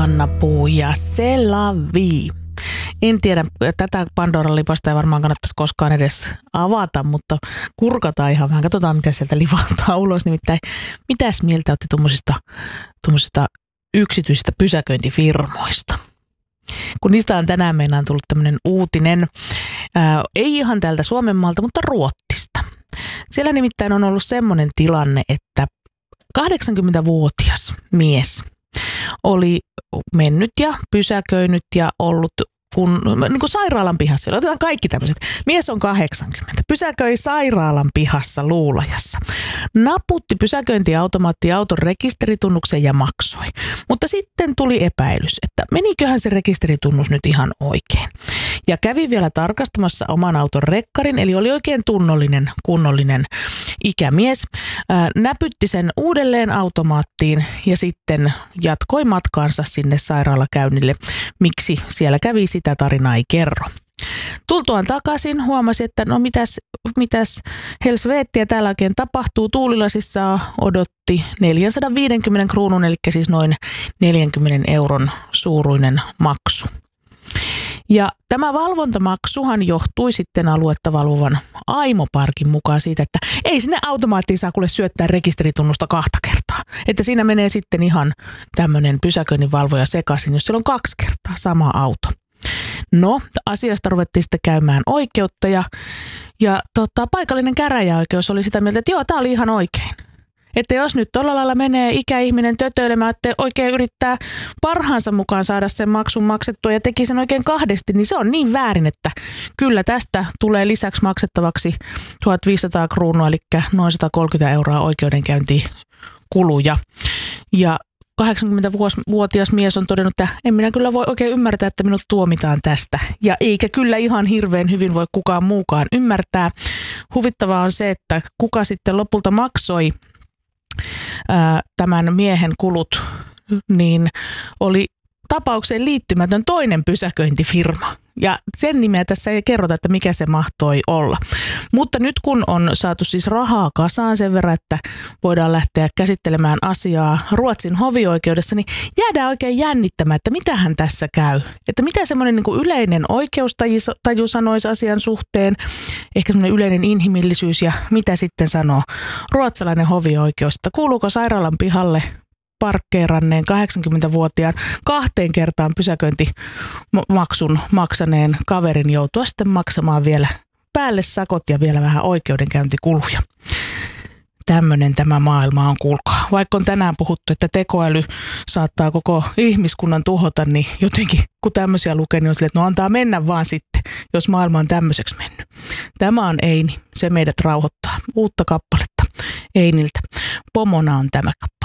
Anna Puu ja C'est la vie. En tiedä, tätä Pandoran lipasta ei varmaan kannattaisi koskaan edes avata, mutta kurkataan ihan vähän. Katsotaan, mitä sieltä livahtaa ulos. Nimittäin, mitäs mieltä olette tuommoisista yksityisistä pysäköintifirmoista? Kun niistä on tänään meinaan tullut tämmöinen uutinen, ei ihan täältä Suomenmaalta, mutta Ruotsista. Siellä nimittäin on ollut semmoinen tilanne, että 80-vuotias mies oli mennyt ja pysäköinyt ja ollut niin kuin sairaalan pihassa. Otetaan kaikki tämmöiset. Mies on 80. Pysäköi sairaalan pihassa Luulajassa. Naputti pysäköintiautomaattiin auton rekisteritunnuksen ja maksoi. Mutta sitten tuli epäilys, että meniköhän se rekisteritunnus nyt ihan oikein. Ja kävi vielä tarkastamassa oman auton rekkarin, eli oli oikein kunnollinen ikämies. Näpytti sen uudelleen automaattiin ja sitten jatkoi matkaansa sinne sairaalakäynnille. Miksi siellä kävi, sitä tarinaa ei kerro. Tultuaan takaisin huomasi, että no mitäs Helsveettiä täällä oikein tapahtuu. Tuulilasissa odotti 450 kruunun, eli siis noin 40 euron suuruinen maksu. Ja tämä valvontamaksuhan johtui sitten aluetta valvovan Aimo-parkin mukaan siitä, että ei sinne automaattiin saa kuule syöttää rekisteritunnusta 2 kertaa. Että siinä menee sitten ihan tämmöinen pysäköinninvalvoja sekaisin, jos siellä on 2 kertaa sama auto. No, asiasta ruvettiin sitten käymään oikeutta ja paikallinen käräjäoikeus oli sitä mieltä, että joo, tämä oli ihan oikein. Että jos nyt tuolla lailla menee ikäihminen tötöilemään, että oikein yrittää parhaansa mukaan saada sen maksun maksettua ja teki sen oikein kahdesti, niin se on niin väärin, että kyllä tästä tulee lisäksi maksettavaksi 1500 kruunua, eli noin 130 euroa oikeudenkäyntikuluja. Ja 80-vuotias mies on todennut, että en minä kyllä voi oikein ymmärtää, että minut tuomitaan tästä. Ja eikä kyllä ihan hirveän hyvin voi kukaan muukaan ymmärtää. Huvittavaa on se, että kuka sitten lopulta maksoi tämän miehen kulut, niin oli tapaukseen liittymätön toinen pysäköintifirma. Ja sen nimeä tässä ei kerrota, että mikä se mahtoi olla. Mutta nyt kun on saatu siis rahaa kasaan sen verran, että voidaan lähteä käsittelemään asiaa Ruotsin hovioikeudessa, niin jäädään oikein jännittämään, että mitähän tässä käy. Että mitä semmoinen niin kuin yleinen oikeustaju sanoisi asian suhteen, ehkä semmoinen yleinen inhimillisyys ja mitä sitten sanoo ruotsalainen hovioikeus, että kuuluuko sairaalan pihalle parkkeeranneen 80-vuotiaan 2 kertaan pysäköintimaksun maksaneen kaverin joutua sitten maksamaan vielä päälle sakot ja vielä vähän oikeudenkäyntikuluja. Tämmöinen tämä maailma on, kuulkaa. Vaikka on tänään puhuttu, että tekoäly saattaa koko ihmiskunnan tuhota, niin jotenkin kun tämmöisiä lukee, niin on silleen, että no antaa mennä vaan sitten, jos maailma on tämmöiseksi mennyt. Tämä on Eini, se meidät rauhoittaa. Uutta kappaletta Einiltä. Pomona on tämä kappale.